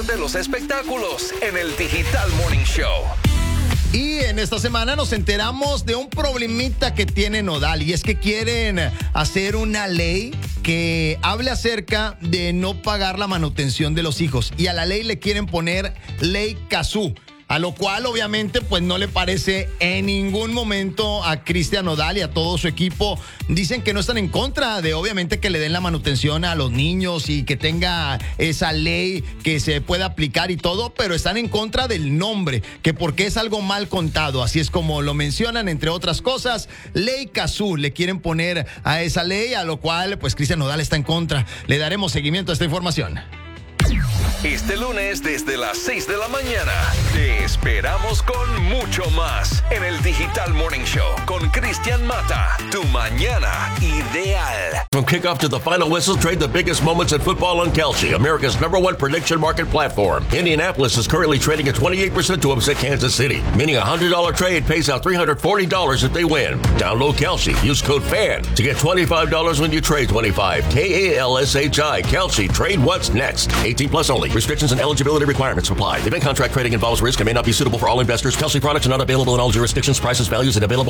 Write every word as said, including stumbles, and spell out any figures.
de los espectáculos en el Digital Morning Show. Y en esta semana nos enteramos de un problemita que tiene Nodal, y es que quieren hacer una ley que hable acerca de no pagar la manutención de los hijos, y a la ley le quieren poner Ley Cazzu. A lo cual, obviamente, pues no le parece en ningún momento a Cristian Nodal y a todo su equipo. Dicen que no están en contra de, obviamente, que le den la manutención a los niños y que tenga esa ley que se pueda aplicar y todo, pero están en contra del nombre, que porque es algo mal contado. Así es como lo mencionan, entre otras cosas. Ley Cazzu le quieren poner a esa ley, a lo cual, pues, Cristian Nodal está en contra. Le daremos seguimiento a esta información. Este lunes desde las seis de la mañana te esperamos con mucho más en el Digital Morning Show con Cristian Mata, tu mañana ideal. From kickoff to the final whistle, trade the biggest moments in football on Kalshi, America's number one prediction market platform. Indianapolis is currently trading at twenty-eight percent to upset Kansas City, meaning a one hundred dollars trade pays out three hundred forty dollars if they win. Download Kalshi. Use code FAN to get twenty-five dollars when you trade twenty-five. K A L S H I. Kalshi. Trade what's next. eighteen plus only. Restrictions and eligibility requirements apply. Event contract trading involves risk and may not be suitable for all investors. Kalshi products are not available in all jurisdictions. Prices, values, and available